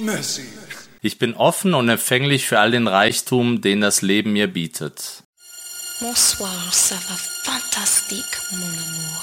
Ich bin offen und empfänglich für all den Reichtum, den das Leben mir bietet. Bonsoir, ça va fantastique, mon amour.